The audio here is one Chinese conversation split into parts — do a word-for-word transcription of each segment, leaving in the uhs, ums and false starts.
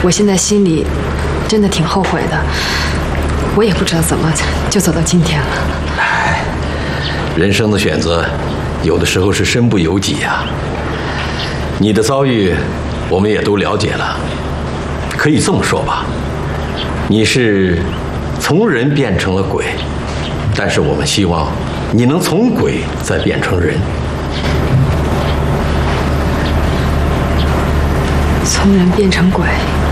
我现在心里真的挺后悔的，我也不知道怎么就走到今天了。 哎，人生的选择，有的时候是身不由己呀。你的遭遇，我们也都了解了。可以这么说吧，你是从人变成了鬼，但是我们希望你能从鬼再变成人。 从人变成鬼，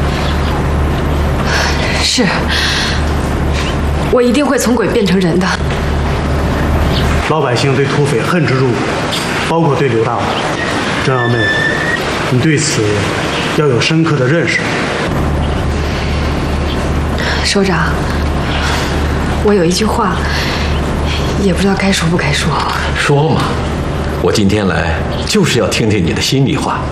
是，我一定会从鬼变成人的。 老百姓对土匪恨之入骨，包括对刘大王。郑幺妹，你对此要有深刻的认识。 首长，我有一句话，也不知道该说不该说。 说嘛，我今天来就是要听听你的心里话。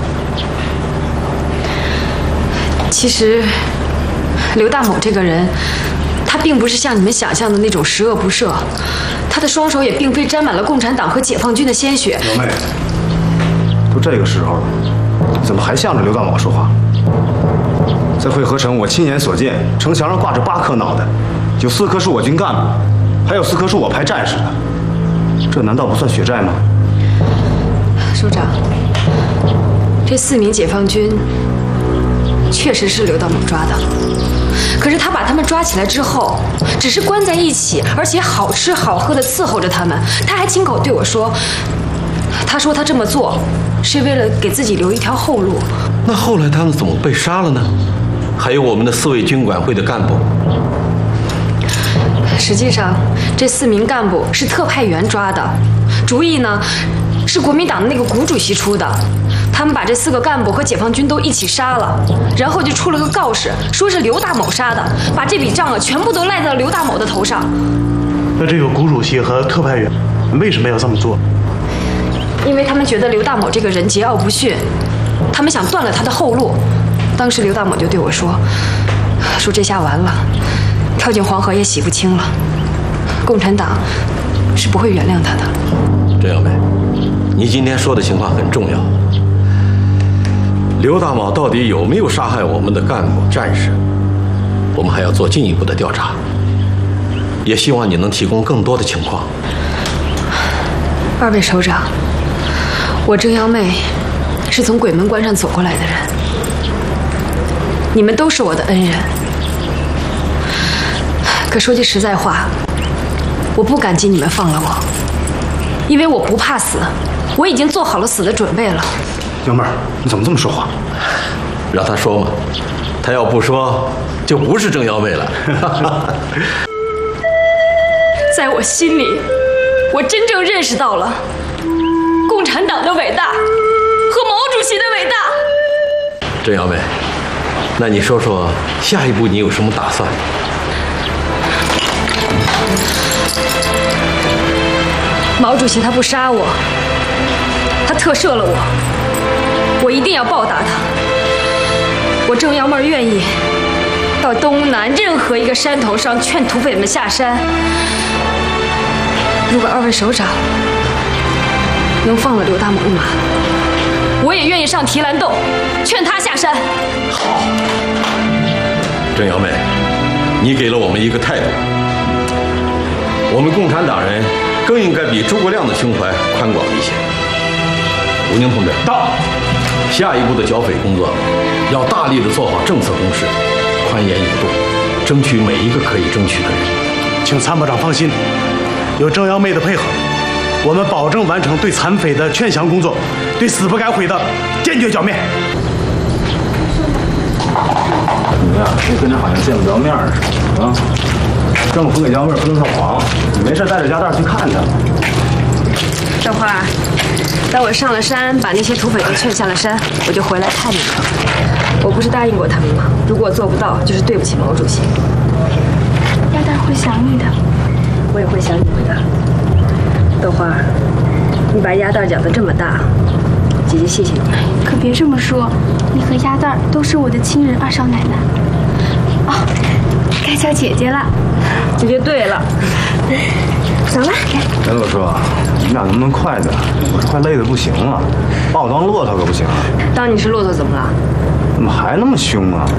其实，刘大某这个人，他并不是像你们想象的那种十恶不赦，他的双手也并非沾满了共产党和解放军的鲜血。 幺妹，都这个时候了，怎么还向着刘大某说话？在会合城，我亲眼所见，城墙上挂着八颗脑袋，有四颗是我军干部，还有四颗是我派战士的，这难道不算血债吗？ 首长，这四名解放军确实是刘大某抓的，可是他把他们抓起来之后，只是关在一起，而且好吃好喝的伺候着他们。他还亲口对我说，他说他这么做是为了给自己留一条后路。 那后来他们怎么被杀了呢？还有我们的四位军管会的干部。 实际上，这四名干部是特派员抓的，主意呢是国民党的那个谷主席出的。他们把这四个干部和解放军都一起杀了，然后就出了个告示，说是刘大某杀的，把这笔账啊全部都赖在了刘大某的头上。 那这个谷主席和特派员为什么要这么做？ 因为他们觉得刘大某这个人桀骜不驯，他们想断了他的后路。当时刘大某就对我说：“说这下完了，跳进黄河也洗不清了，共产党是不会原谅他的。” 郑小梅，你今天说的情况很重要。刘大某到底有没有杀害我们的干部战士，我们还要做进一步的调查，也希望你能提供更多的情况。 二位首长，我郑幺妹是从鬼门关上走过来的人，你们都是我的恩人。可说句实在话，我不感激你们放了我，因为我不怕死，我已经做好了死的准备了。 幺妹儿，你怎么这么说话？ 让他说嘛，他要不说，就不是郑幺妹了。 在我心里，我真正认识到了共产党的伟大和毛主席的伟大。 郑幺妹，那你说说下一步你有什么打算？ 毛主席他不杀我，他特赦了我，我一定要报答他。我郑幺妹愿意到东南任何一个山头上劝土匪们下山。如果二位首长能放了刘大某一马，我也愿意上提篮洞劝他下山。 好，郑幺妹，你给了我们一个态度。我们共产党人更应该比诸葛亮的胸怀宽广一些。吴宁同志到，下一步的剿匪工作要大力的做好政策攻势，宽严有度，争取每一个可以争取的人。 请参谋长放心，有郑幺妹的配合，我们保证完成对残匪的劝降工作，对死不改悔的坚决剿灭。 你呀，别跟这好像见不着面似的啊！政府给幺妹不能说谎，你没事带着家带去看看。 等会儿，等我上了山，把那些土匪都劝下了山，我就回来看你们。我不是答应过他们吗？如果我做不到，就是对不起毛主席。 鸭蛋会想你的， 我也会想你们的。豆花，你把鸭蛋养得这么大，姐姐谢谢你。 可别这么说，你和鸭蛋都是我的亲人二少奶奶。哦，该叫姐姐了。 姐姐对了。走了。 哎，我说，你们俩能不能快点？我快累得不行了，把我当骆驼可不行。 当你是骆驼怎么了？ 怎么还那么凶啊？